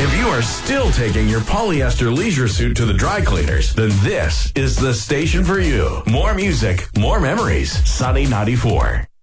If you are still taking your polyester leisure suit to the dry cleaners, then this is the station for you. More music, more memories. Sunny 94.